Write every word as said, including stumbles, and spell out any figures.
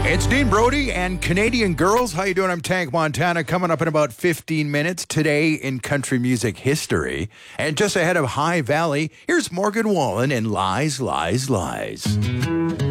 It's Dean Brody and Canadian Girls. How you doing? I'm Tank Montana. Coming up in about fifteen minutes today in country music history. And just ahead of High Valley, here's Morgan Wallen and Lies, Lies, Lies.